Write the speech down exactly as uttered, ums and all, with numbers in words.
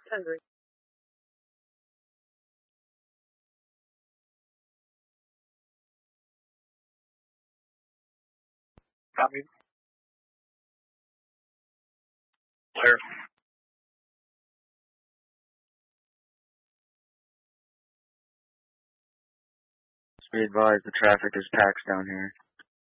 Agree. Copy. Clear. Be advised, the traffic is packed down here.